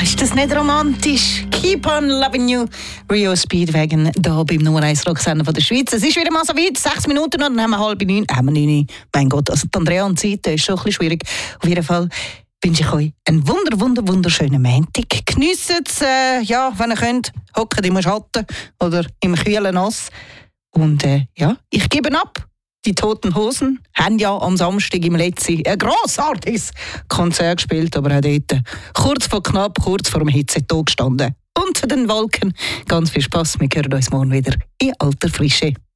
ist das nicht romantisch? Keep on loving you. Rio Speedwagon, hier beim Nummer 1 Rocksender von der Schweiz. Es ist wieder mal so weit, 6 Minuten noch, dann haben wir 8:30. Haben wir 9. Mein Gott, also die Andrea und die Zeit ist schon ein bisschen schwierig. Auf jeden Fall wünsche ich euch einen wunderschönen Montag. Geniessen es, wenn ihr könnt. Hockt im Schatten oder im kühlen Nass. Und ich gebe ab. Die Toten Hosen haben ja am Samstag im letzten ein grossartiges Konzert gespielt, aber auch dort kurz vor knapp, kurz vor dem Hitzetag gestanden. Unter den Wolken. Ganz viel Spass, wir hören uns morgen wieder in alter Frische.